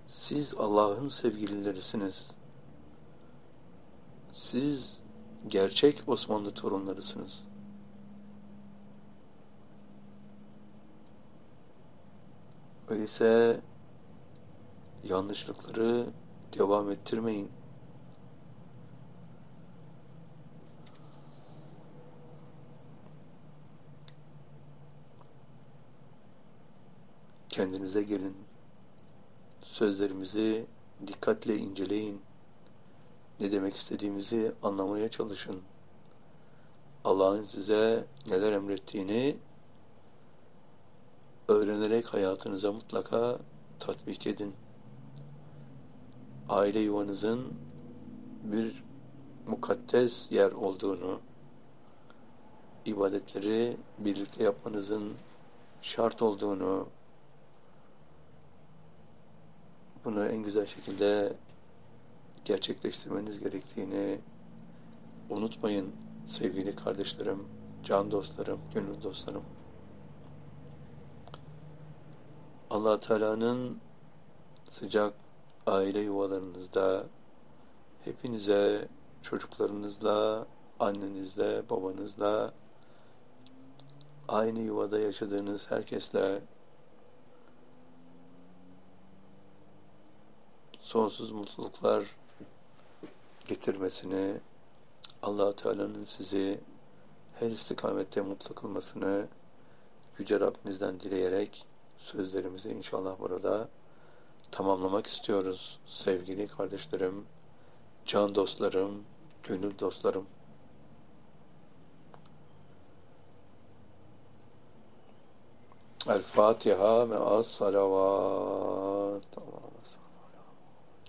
Siz Allah'ın sevgililerisiniz. Siz gerçek Osmanlı torunlarısınız. Öyleyse yanlışlıkları devam ettirmeyin. Kendinize gelin. Sözlerimizi dikkatle inceleyin. Ne demek istediğimizi anlamaya çalışın. Allah'ın size neler emrettiğini öğrenerek hayatınıza mutlaka tatbik edin. Aile yuvanızın bir mukaddes yer olduğunu, ibadetleri birlikte yapmanızın şart olduğunu, bunu en güzel şekilde gerçekleştirmeniz gerektiğini unutmayın sevgili kardeşlerim, can dostlarım, gönül dostlarım. Allah Teala'nın sıcak aile yuvalarınızda hepinize, çocuklarınızla, annenizle, babanızla, aynı yuvada yaşadığınız herkesle sonsuz mutluluklar getirmesini, Allah Teala'nın sizi her istikamette mutlu kılmasını Yüce Rabbimizden dileyerek sözlerimizi inşallah burada tamamlamak istiyoruz. Sevgili kardeşlerim, can dostlarım, gönül dostlarım. El Fatiha me'as salavat.